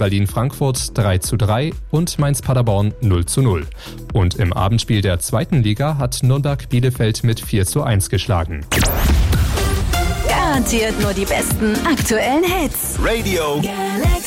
Berlin-Frankfurt 3:3 und Mainz-Paderborn 0:0. Und im Abendspiel der 2. Liga hat Nürnberg Bielefeld mit 4:1 geschlagen. Garantiert nur die besten aktuellen Hits. Radio Galaxy.